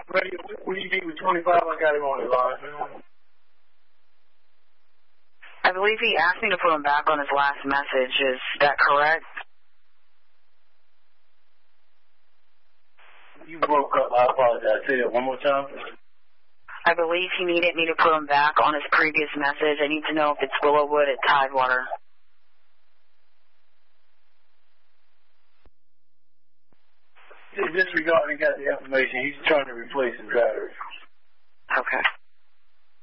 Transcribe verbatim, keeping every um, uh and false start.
Radio, will you be with twenty-five? I got him on the line. I believe he asked me to put him back on his last message. Is that correct? You broke up. I apologize. Say that one more time. I believe he needed me to put him back on his previous message. I need to know if it's Willowwood at Tidewater. Disregarding got the information. He's trying to replace his battery. Okay.